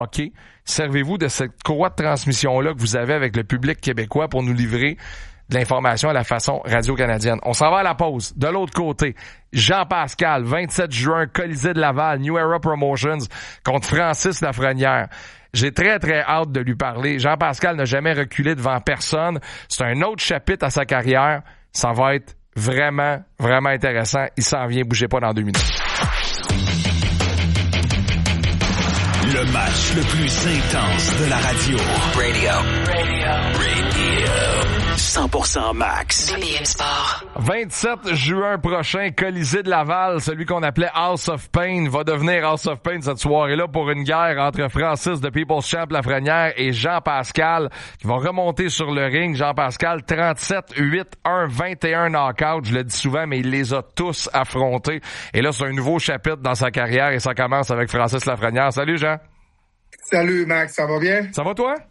hockey. Servez-vous de cette courroie de transmission-là que vous avez avec le public québécois pour nous livrer de l'information à la façon radio-canadienne. On s'en va à la pause. De l'autre côté, Jean-Pascal, 27 juin, Colisée de Laval, New Era Promotions contre Francis Lafrenière. J'ai très, très hâte de lui parler. Jean-Pascal n'a jamais reculé devant personne. C'est un autre chapitre à sa carrière. Ça va être vraiment, vraiment intéressant. Il s'en vient. Bougez pas dans 2 minutes. Le match le plus intense de la radio. Radio. 100% max. BPM Sport. 27 juin prochain, Colisée de Laval, celui qu'on appelait House of Pain, va devenir House of Pain cette soirée-là pour une guerre entre Francis de People's Champ Lafrenière et Jean-Pascal qui vont remonter sur le ring. Jean-Pascal, 37-8-1, 21 knockouts, je le dis souvent, mais il les a tous affrontés. Et là, c'est un nouveau chapitre dans sa carrière et ça commence avec Francis Lafrenière. Salut Jean. Salut Max, ça va bien? Ça va toi?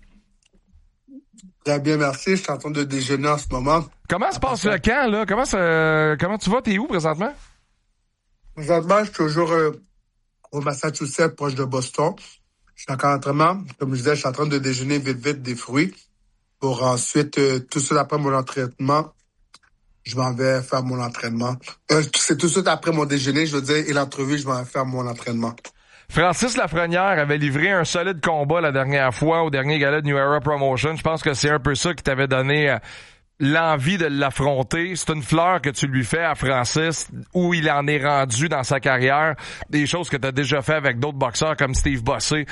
Très bien, merci. Je suis en train de déjeuner en ce moment. Comment se passe le camp, là? Comment tu vas? T'es où présentement? Présentement, je suis toujours au Massachusetts, proche de Boston. Je suis encore en entraînement. Comme je disais, je suis en train de déjeuner vite des fruits pour ensuite, tout de suite après mon entraînement, je m'en vais faire mon entraînement. C'est tout de suite après mon déjeuner, je veux dire, et l'entrevue, je m'en vais faire mon entraînement. Francis Lafrenière avait livré un solide combat la dernière fois au dernier gala de New Era Promotion. Je pense que c'est un peu ça qui t'avait donné l'envie de l'affronter. C'est une fleur que tu lui fais à Francis, où il en est rendu dans sa carrière. Des choses que tu as déjà fait avec d'autres boxeurs comme Steve Bossé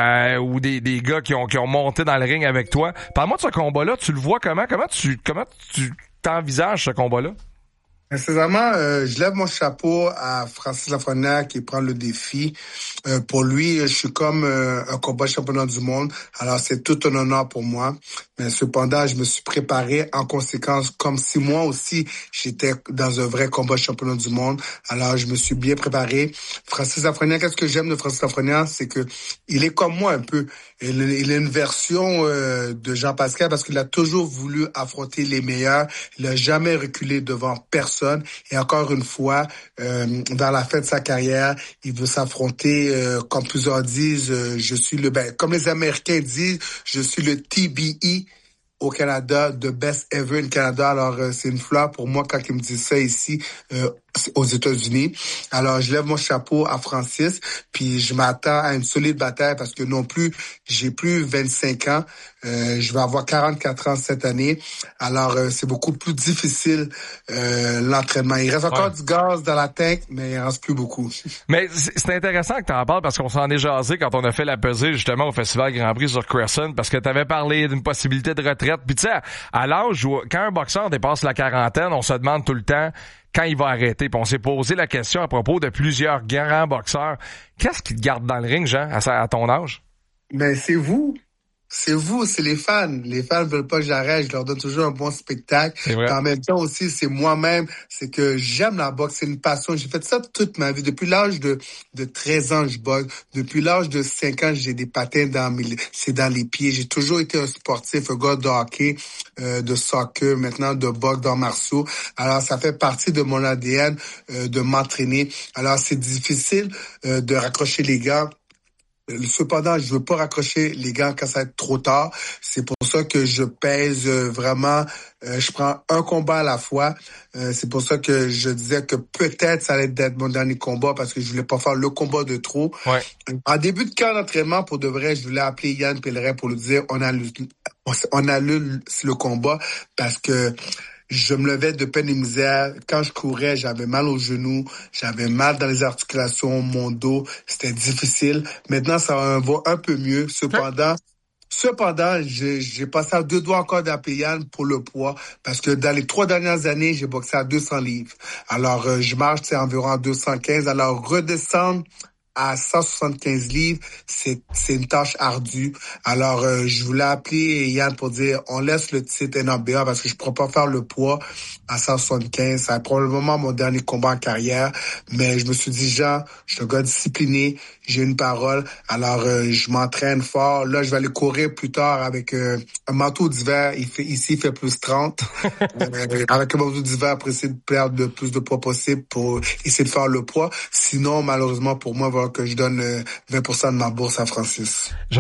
ou des gars qui ont monté dans le ring avec toi. Parle-moi de ce combat-là. Tu le vois comment? Comment tu t'envisages ce combat-là? Sincèrement, je lève mon chapeau à Francis Lafrenière qui prend le défi. Pour lui, je suis comme un combat championnat du monde. Alors, c'est tout un honneur pour moi. Mais cependant, je me suis préparé en conséquence comme si moi aussi, j'étais dans un vrai combat championnat du monde. Alors, je me suis bien préparé. Francis Lafrenière, qu'est-ce que j'aime de Francis Lafrenière? C'est que il est comme moi un peu. Il est une version de Jean-Pascal parce qu'il a toujours voulu affronter les meilleurs. Il n'a jamais reculé devant personne. Et encore une fois, dans la fin de sa carrière, il veut s'affronter, comme plusieurs disent, comme les Américains disent, je suis le TBE au Canada, the best ever in Canada. Alors, c'est une fleur pour moi quand ils me disent ça ici, aux États-Unis. Alors, je lève mon chapeau à Francis, puis je m'attends à une solide bataille parce que non plus, j'ai plus 25 ans. Je vais avoir 44 ans cette année. Alors, c'est beaucoup plus difficile, l'entraînement. Il reste encore du gaz dans la tank, mais il en reste plus beaucoup. Mais c'est intéressant que tu en parles parce qu'on s'en est jasé quand on a fait la pesée justement au Festival Grand Prix sur Crescent parce que tu avais parlé d'une possibilité de retraite. Puis tu sais, à l'âge où, quand un boxeur dépasse la quarantaine, on se demande tout le temps quand il va arrêter. Puis on s'est posé la question à propos de plusieurs grands boxeurs. Qu'est-ce qui te garde dans le ring, Jean, à ton âge? Ben, c'est vous. C'est vous, c'est les fans. Les fans veulent pas que j'arrête. Je leur donne toujours un bon spectacle. C'est vrai. En même temps aussi, c'est moi-même. C'est que j'aime la boxe. C'est une passion. J'ai fait ça toute ma vie. Depuis l'âge de 13 ans, je boxe. Depuis l'âge de 5 ans, j'ai des patins c'est dans les pieds. J'ai toujours été un sportif, un gars de hockey, de soccer, maintenant de boxe, d'arts martiaux. Alors, ça fait partie de mon ADN, de m'entraîner. Alors, c'est difficile, de raccrocher les gants. Cependant, je veux pas raccrocher les gants quand ça va être trop tard. C'est pour ça que je pèse vraiment. Je prends un combat à la fois. C'est pour ça que je disais que peut-être ça allait être mon dernier combat parce que je voulais pas faire le combat de trop. Ouais. En début de camp d'entraînement, pour de vrai, je voulais appeler Yann Pellerin pour lui dire on annule le combat parce que je me levais de peine et misère. Quand je courais, j'avais mal aux genoux, j'avais mal dans les articulations, mon dos. C'était difficile. Maintenant, ça va un peu mieux. Cependant, j'ai passé à 2 doigts encore d'appeler Yann pour le poids parce que dans les 3 dernières années, j'ai boxé à 200 livres. Alors, je marche, environ à 215. Alors, redescendre à 175 livres, c'est une tâche ardue. Alors, je voulais appeler Yann pour dire, on laisse le titre NABA parce que je ne pourrais pas faire le poids à 175. Ça va être probablement mon dernier combat en carrière. Mais je me suis dit, Jean, je suis un gars discipliné, j'ai une parole. Alors, je m'entraîne fort. Là, je vais aller courir plus tard avec un manteau d'hiver. Ici, il fait plus 30. Avec un manteau d'hiver pour essayer de perdre le plus de poids possible pour essayer de faire le poids. Sinon, malheureusement, pour moi, il va falloir que je donne 20% de ma bourse à Francis.